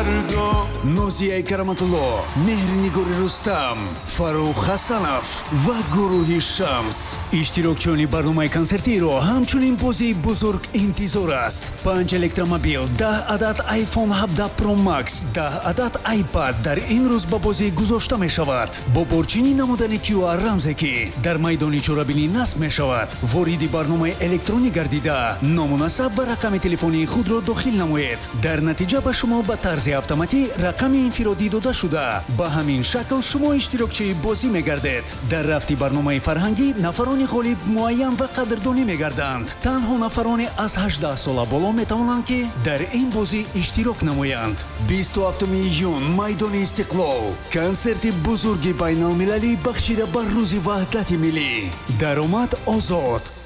فردا. نوزیه کرامتالله، مهرنگار رستم، فاروق حسنов و گروه شمس. اشتراکچیانی برنامه کنسرتی رو همچنین بازی بزرگ انتظار است. 5 الکترومبیل، 10 عدد آیفون 17 پرو مکس، 10 عدد آیپد در این روز با بازی گذاشته می شود. با برچینی نمودن QR رمزی که در میدان چورابینی نصب می شود. وارد برنامه الکترونی گردیده نامناسب و رقم تلفنی خود را داخل نمایید. در نتیجه به شما به طرز اتوماتیک رقم انفرادی داده شده. به همین شکل شما اشتراکچی بازی می گردید. در رفتی برنامه فرهنگی نفران غالب معین و قدردانی می گردند. تنها نفران از 18 سال بالا می توانند که در این بازی اشتراک نمایند. 27 میلیون میدان استقلال، کنسرت بزرگ بین المللی بخشیده بر روز وحدت ملی. درآمد آزاد.